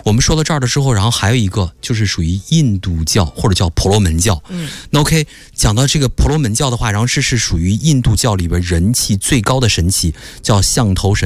我们说到这儿的时候，然后还有一个就是属于印度教或者叫婆罗门教。那 OK， 讲到这个婆罗门教的话，然后是属于印度教里边人气最高的神祇，叫象头神。